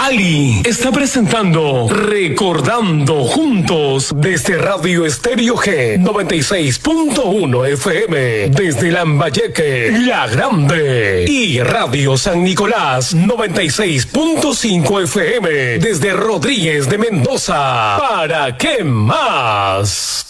Ali está presentando Recordando Juntos desde Radio Estéreo G 96.1 FM desde Lambayeque, La Grande, y Radio San Nicolás 96.5 FM desde Rodríguez de Mendoza. ¿Para qué más?